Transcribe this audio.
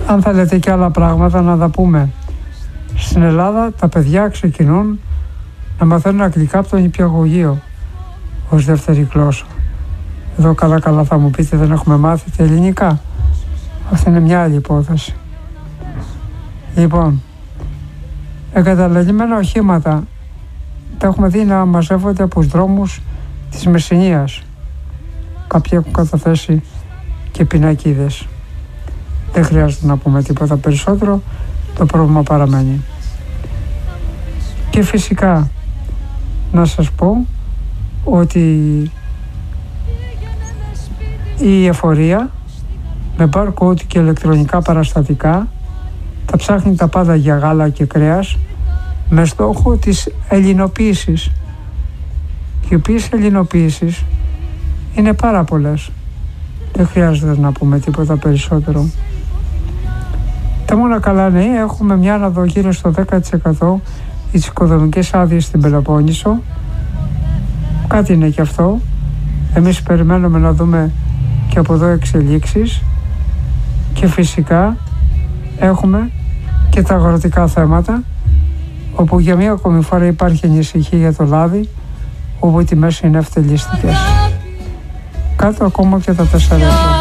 Αν θέλετε και άλλα πράγματα να τα πούμε. Στην Ελλάδα τα παιδιά ξεκινούν να μαθαίνουν αγγλικά από το νηπιαγωγείο ως δεύτερη γλώσσα. Εδώ καλά θα μου πείτε δεν έχουμε μάθει τα ελληνικά. Αυτή είναι μια άλλη υπόθεση. Λοιπόν, εγκαταλελειμμένα οχήματα τα έχουμε δει να μαζεύονται από τους δρόμους της Μεσσηνίας. Κάποιοι έχουν καταθέσει και πινακίδες. Δεν χρειάζεται να πούμε τίποτα περισσότερο, το πρόβλημα παραμένει. Και φυσικά να σας πω ότι η εφορία με barcode και ηλεκτρονικά παραστατικά θα ψάχνει τα πάντα για γάλα και κρέας με στόχο της ελληνοποίησης. Οι οποίες ελληνοποίησεις είναι πάρα πολλές. Δεν χρειάζεται να πούμε τίποτα περισσότερο. Τα μόνα καλά νέα, έχουμε μια άνοδο γύρω στο 10% τις οικοδομικές άδειες στην Πελοπόννησο. Κάτι είναι και αυτό. Εμείς περιμένουμε να δούμε και από εδώ εξελίξεις. Και φυσικά έχουμε και τα αγροτικά θέματα, όπου για μία ακόμη φορά υπάρχει ανησυχία για το λάδι, όπου οι τιμές είναι ευτελιστικές. Κάτω ακόμα και τα 4 ευρώ.